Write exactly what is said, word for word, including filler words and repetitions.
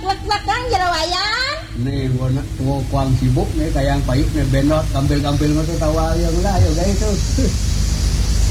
Wek-wek kang jero wayan. Nih gua gua kuang sibuk nih kayak yang payuk nih benot kampil-kampil mah tuh tawa yang lah ya guys tuh.